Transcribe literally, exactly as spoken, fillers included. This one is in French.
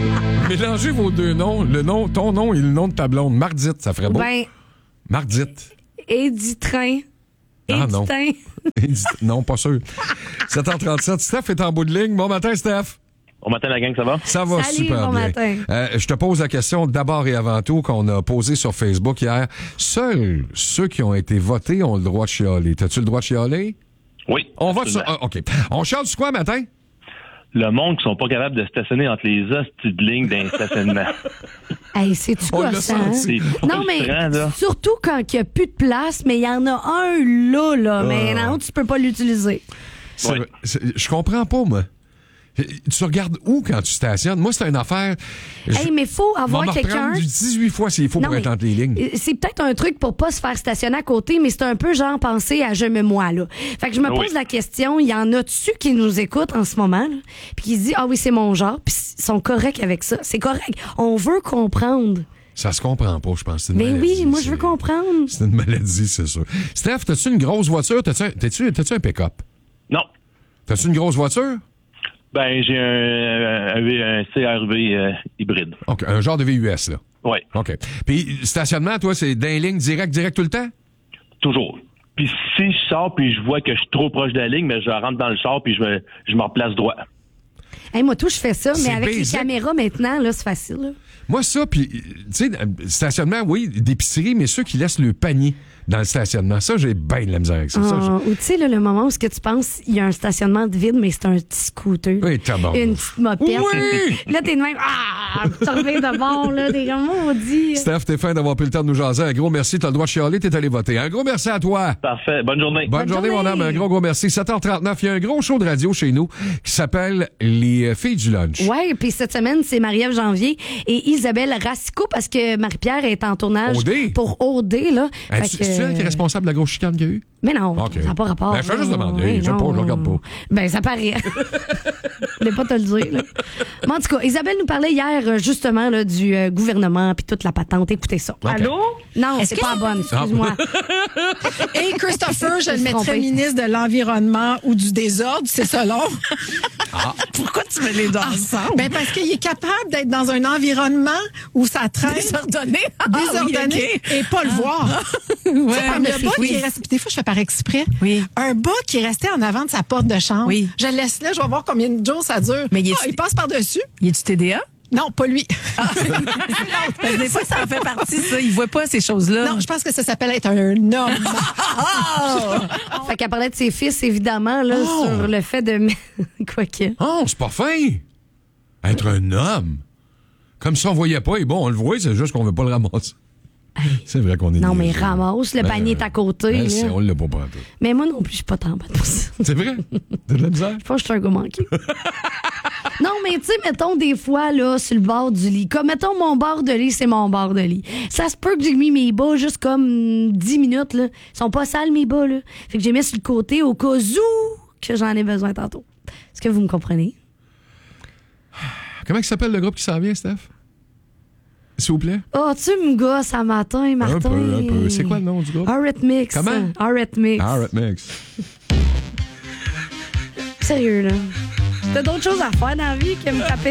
Mélangez vos deux noms, le nom, ton nom et le nom de ta blonde. Mardite, ça ferait beau. Ben, Mardite. Editrin. Ah non. Editin. Non, pas sûr. sept heures trente-sept, Steph est en bout de ligne. Bon matin, Steph. Bon matin, la gang, ça va? Ça va Salut, super bon bien. matin. Euh, je te pose la question d'abord et avant tout qu'on a posée sur Facebook hier. Seuls ceux qui ont été votés ont le droit de chialer. T'as-tu le droit de chialer? Oui. On va sur... absolument. ah, OK. On chiale sur quoi matin? Le monde qui sont pas capables de stationner entre les hosties de lignes d'un stationnement. Hey, c'est-tu On l'a gossant? hein? senti. C'est Non, mais frustrant, là. surtout quand il n'y a plus de place, mais il y en a un là, là. Mais non, tu peux pas l'utiliser. C'est- Ouais. c'est- Je comprends pas, moi. Tu regardes où quand tu stationnes? Moi, c'est une affaire... Je- Hey, mais faut On va avoir m'en quelqu'un. reprendre du dix-huit fois s'il faut Non, pour être mais entre les lignes. C'est peut-être un truc pour pas se faire stationner à côté, mais c'est un peu genre penser à je me moi, là. Fait que je me Oui. pose la question, il y en a-tu qui nous écoutent en ce moment, là, puis qui se disent, ah oui, c'est mon genre, puis ils sont corrects avec ça. C'est correct. On veut comprendre. Ça se comprend pas, je pense. C'est une Mais maladie, oui, moi, je c'est- veux comprendre. C'est une maladie, c'est sûr. Steph, t'as-tu une grosse voiture? T'as-tu un, t'as-tu, t'as-tu un pick-up? Non. T'as-tu une grosse voiture? Ben, j'ai un, un, un C R V euh, hybride. OK, un genre de V U S, là. Oui, OK. Puis, stationnement, toi, c'est d'un ligne direct, direct tout le temps? toujours. Puis si je sors puis je vois que je suis trop proche de la ligne, mais je rentre dans le char puis je me, je me replace droit. Hey, moi, tout, je fais ça, mais C'est avec basic. les caméras maintenant, là, c'est facile, là. Moi, ça, puis, tu sais, stationnement, oui, d'épicerie, mais ceux qui laissent le panier dans le stationnement, ça, j'ai bien de la misère avec ça. Ça, Ah, ou tu sais, là, le moment où ce que tu penses, il y a un stationnement de vide, mais c'est un petit scooter. Oui, tabarnak. Une petite mopette. Oui! Là, t'es de même, ah, tu reviens de bord, là, t'es comme, maudit. Steph, t'es fin d'avoir pris le temps de nous jaser. Un gros merci. T'as le droit de chialer, t'es allé voter. Un gros merci à toi. Parfait. Bonne journée. Bonne, Bonne journée, journée. mon homme. Un gros, gros merci. sept heures trente-neuf, il y a un gros show de radio chez nous qui s'appelle Les euh, Filles du Lunch. Ouais, puis cette semaine, c'est Marie-Ève Janvier et Isabelle Racicot parce que Marie-Pierre est en tournage O D? pour O D, là. Hein, Fait tu- que- C'est elle qui est responsable de la grosse chicane qu'il y a eu? Mais non, Ok. ça n'a pas rapport. Ben, je fais juste là. demander. Ouais, Je sais non. pas, je regarde pas. Ben, ça paraît. Je voulais pas te le dire. Là. Mais en tout cas, Isabelle nous parlait hier, euh, justement, là, du euh, gouvernement puis toute la patente. Écoutez ça. Ok. Allô? Non, Est-ce c'est que- pas bonne, excuse-moi. Et Christopher, je me le suis mettrais trompée. ministre de l'Environnement ou du Désordre, c'est selon. Pourquoi tu mets les deux ensemble? Ben parce qu'il est capable d'être dans un environnement où ça traîne. Désordonné? Ah, Désordonné oui, ok. et pas le voir. Ouais, Tu sais, comme mais le bas oui. qui est resté, puis des fois je fais par exprès. Oui. Un bas qui est resté en avant de sa porte de chambre. Oui. Je le laisse là, je vais voir combien de jours ça dure. Mais il est- Ah, il passe par-dessus. Il est du T D A? Non, pas lui. Parce que des fois, ça en fait partie, ça. Il voit pas ces choses-là. Non, je pense que ça s'appelle être un homme. Fait qu'elle parlait de ses fils, évidemment, là, Oh. sur le fait de. Quoi que. Oh, c'est pas fin. Être un homme. Comme si on voyait pas, et bon, on le voit, c'est juste qu'on veut pas le ramasser. C'est vrai qu'on est Non, mais niaiseux. ramasse, le Ben, panier est à côté. ben, là. c'est- on l'a pas pris. Mais moi non plus, je suis pas tant bonne pour ça. C'est vrai? T'as de la misère? Je pense que je suis un gars manqué. Non, mais tu sais, mettons des fois, là, sur le bord du lit. Comme, mettons, mon bord de lit, c'est mon bord de lit. Ça se peut que j'ai mis mes bas juste comme dix minutes, là. Ils sont pas sales, mes bas, là. Fait que j'ai mis sur le côté au cas où que j'en ai besoin tantôt. Est-ce que vous me comprenez? Comment il s'appelle le groupe qui s'en vient, Steph? S'il vous plaît? Oh, tu me gosses à matin, Martin. Un peu, un peu. C'est quoi le nom du groupe? Arrhythmix. Comment? Arrhythmix. Arrhythmix. Sérieux, là. T'as d'autres choses à faire dans la vie que me taper